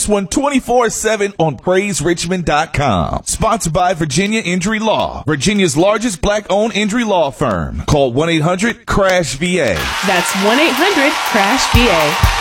one 24/7 on PraiseRichmond.com. Sponsored by Virginia Injury Law, Virginia's largest black-owned injury law firm. Call 1-800-CRASH-VA. That's 1-800-CRASH-VA.